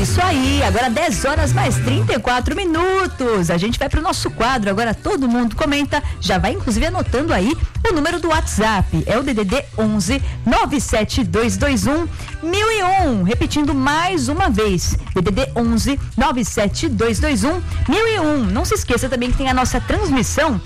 isso aí, agora 10 horas mais 34 minutos. A gente vai pro nosso quadro, agora todo mundo comenta, já vai inclusive anotando aí o número do WhatsApp, é o DDD 11 97221 1001, repetindo mais uma vez, DDD 11 97221 1001. Não se esqueça também que tem a nossa transmissão,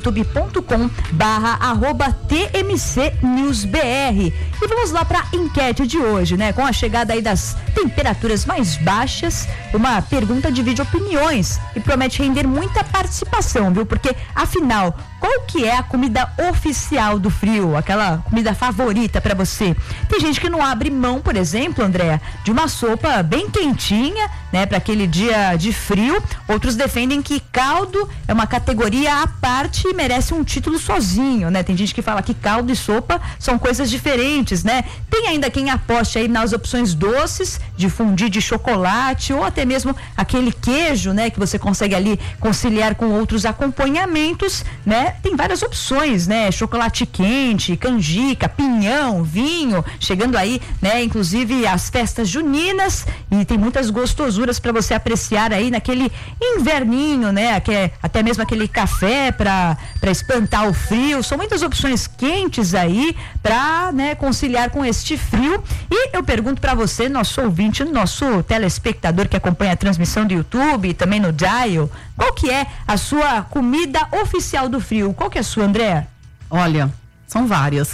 youtube.com/TMCNewsBR. E vamos lá para a enquete de hoje, né? Com a chegada aí das temperaturas mais baixas, uma pergunta divide opiniões e promete render muita participação, viu? Porque, afinal, qual que é a comida oficial do frio? Aquela comida favorita para você? Tem gente que não abre mão, por exemplo, Andréa, de uma sopa bem quentinha, né? Para aquele dia de frio. Outros defendem que caldo é uma categoria à parte e merece um título sozinho, né? Tem gente que fala que caldo e sopa são coisas diferentes, né? Tem ainda quem aposte aí nas opções doces, de fondue de chocolate ou até mesmo aquele queijo, né? Que você consegue ali conciliar com outros acompanhamentos, né? Tem várias opções, né? Chocolate quente, canjica, pinhão, vinho, chegando aí, né? Inclusive as festas juninas, e tem muitas gostosuras para você apreciar aí naquele inverninho, né? Até mesmo aquele café para espantar o frio. São muitas opções quentes aí para, né, conciliar com este frio. E eu pergunto para você, nosso ouvinte, nosso telespectador que acompanha a transmissão do YouTube e também no Dial, qual que é a sua comida oficial do frio? Qual que é a sua, Andréa? Olha, são várias.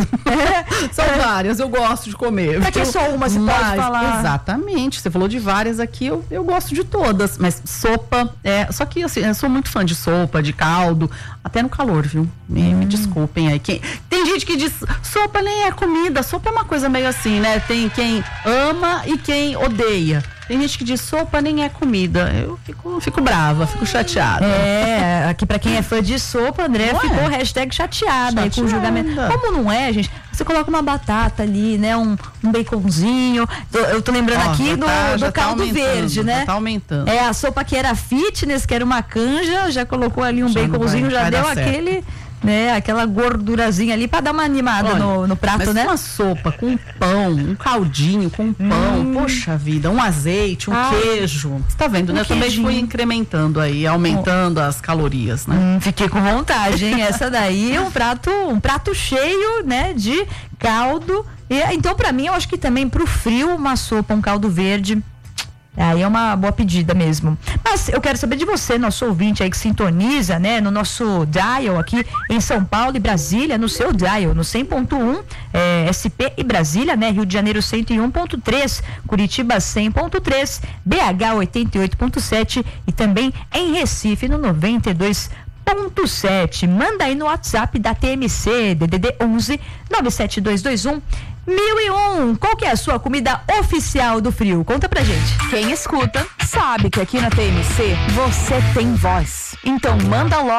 São várias, eu gosto de comer. Pra que só uma, você pode falar? Exatamente, você falou de várias aqui, eu gosto de todas, mas sopa, só que assim, eu sou muito fã de sopa, de caldo, até no calor, viu? Me desculpem aí. Tem gente que diz, sopa nem é comida, sopa é uma coisa meio assim, né? Tem quem ama e quem odeia. Tem gente que diz sopa nem é comida. Eu fico brava, fico chateada. Aqui pra quem é fã de sopa, André, ficou hashtag chateada aí com o julgamento. Como não é, gente? Você coloca uma batata ali, né? Um baconzinho. Eu tô lembrando aqui do caldo verde, né? Tá aumentando. A sopa que era fitness, que era uma canja, já colocou ali um baconzinho, já deu aquele... né, aquela gordurazinha ali pra dar uma animada no prato, mas né? Uma sopa com pão, um caldinho com pão, poxa vida, um azeite, um queijo. Você tá vendo, né? Eu também fui incrementando aí, aumentando as calorias, né? Fiquei com vontade, hein? Essa daí é um prato cheio, né, de caldo. Então, pra mim, eu acho que também pro frio, uma sopa, um caldo verde, aí é uma boa pedida mesmo. Mas eu quero saber de você, nosso ouvinte aí que sintoniza, né, no nosso dial aqui em São Paulo e Brasília, no seu dial, no 100.1 SP e Brasília, né, Rio de Janeiro 101.3, Curitiba 100.3, BH 88.7 e também em Recife no 92.7. Manda aí no WhatsApp da TMC, DDD 11 97221 1001. Qual que é a sua comida oficial do frio? Conta pra gente. Quem escuta sabe que aqui na TMC você tem voz. Então manda logo